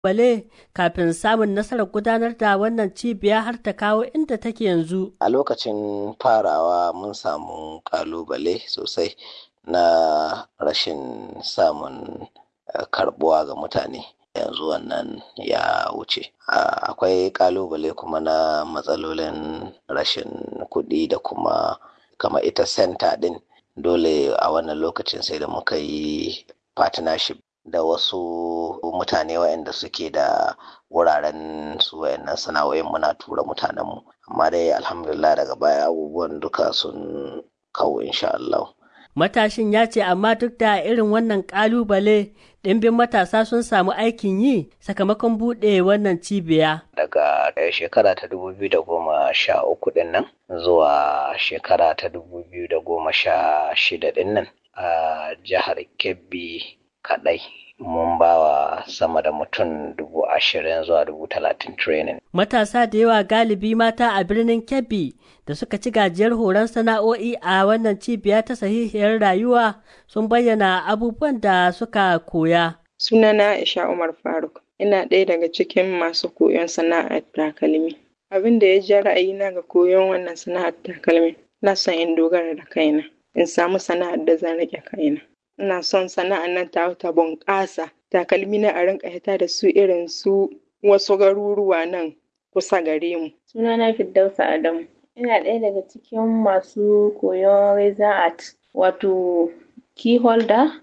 bale kafin samun nasarar gudanar da wannan cibiya har ta kawo inda take yanzu? A lokacin farawa mun samu ƙalubale sosai na rashin samun karbuwa ga mutane. Yanzu wannan ya wuce. Akwai ƙalubale kuma na matsalolin rashin kuɗi da kuma kama ita senta ɗin. Dole a wannan lokacin sai da muka yi partnership da wasu mutane waɗanda suke da wuraren su waɗannan sana'o'in muna tura mutanenmu. Amma dai alhamdulillah daga baya abubuwan duka sun kawo insha Allah. Matashin ya ce amma duk da irin wannan ƙalubale ɗimbin matasa sun samu aikin yi sakamakon buɗe wannan cibiya. Daga shekara ta 2013 ɗin nan zuwa shekara ta 2016 ɗin nan a jihar Kebbi kaɗai mun bawa sama da mutum 20,000 zuwa 30,000 training. Matasa da yawa galibi mata a birnin Kebbi da suka ci gajiyar horon sana'o'i a wannan cibiya ta sahihiyar rayuwa sun bayyana abubuwan da suka koya. Sunana Aisha Umar Faruk, ina ɗaya daga cikin masu koyon sana'ar takalmi. Abin da ya ja ra'ayina ga koyon wannan sana'ar takalmi, ina son in dogara da kaina, in samu sana'ar da zan riƙe kaina. Ina son sana'ar nan ta bunƙasa, takalmi na a rinƙa hita da su irin su wasu garuruwa nan kusa gare mu. Sunana Firdausa Adamu. Ina ɗaya daga cikin masu koyon razor art, wato key holder,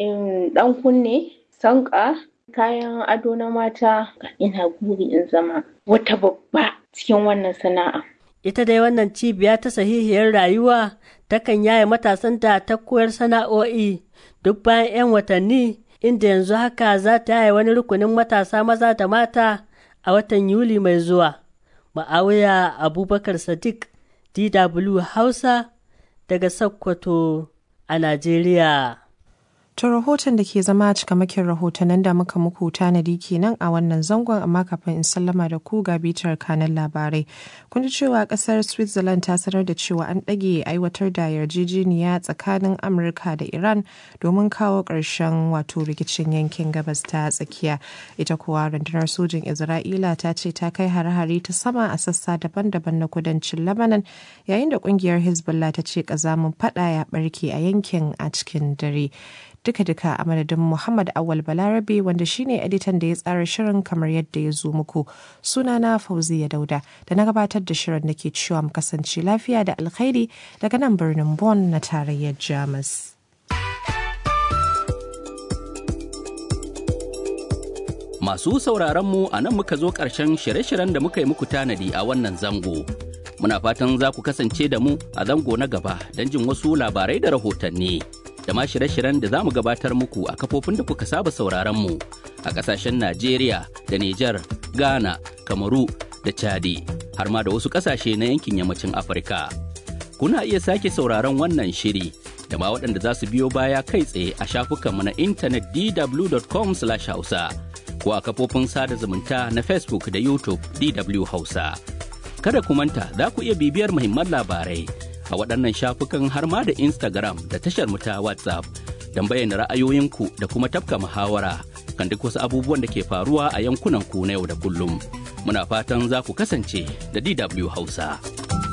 ɗan kunne, sanƙa, kayan ado na mata. Ina buri in zama wata babba cikin wannan sana'a. Ita dai wannan cibiya ta sahihiyar rayuwa takan yaye matasan da ta koyar sana'o'i duk bayan 'yan watanni, inda yanzu haka za ta yaye wani rukunin matasa maza da mata a watan Yuli mai zuwa. Ma'awiya Abubakar Sadiq, DW Hausa, daga Sokoto a Najeriya. To rahoton da ke zama cikamakin rahotannin da muka muku tanadi kenan a wannan zangon, amma kafin in sallama da ku ga bitar kanan labarai. Kun ji cewa kasar Switzerland ta sanar da cewa an ɗage aiwatar da yarjejeniya tsakanin Amurka da Iran domin kawo ƙarshen wato rikicin yankin gabas ta tsakiya. Ita kuwa rundunar sojin Isra'ila ta ce ta kai hare-hare ta sama a sassa daban-daban na kudancin Lebanon, yayin da ƙungiyar Hezbollah ta ce ƙazamin faɗa ya ɓarke a yankin a cikin dare. Duka-duka a madadin Muhammad Awal Balarabe wanda shine editan da ya tsara shirin kamar yadda ya zo muku. Sunana Fauziya Dauda da na gabatar da shirin da ke cewa mu kasance lafiya da alkhairi daga nan birnin Bonn na tarayyar Jamus. Masu sauraron mu a nan muka zo ƙarshen shirye-shiryen da muka yi muku tanadi a wannan zango. Muna fatan za ku kasance da mu a zango na gaba don jin wasu labarai da rahotanni. Da ma shirye-shiryen da za mu gabatar muku a kafofin da kuka saba sauraron mu a ƙasashen Najeriya da Nijar, Ghana, Kamaru da Chadi, har ma da wasu ƙasashe na yankin yammacin Afirka. Kuna iya sake sauraron wannan shiri da ma waɗanda za su biyo baya kai tsaye a shafukanmu na intanet dw.com/hausa ko a kafofin sada zumunta na Facebook da YouTube DW Hausa. Kada ku manta za ku iya bibiyar muhimman labarai a waɗannan shafukan har ma da Instagram da tashar mu ta WhatsApp don bayyana ra'ayoyinku da kuma tafka muhawara kan duk wasu abubuwan da ke faruwa a yankunan ku na yau da kullum. Muna fatan za ku kasance da DW Hausa.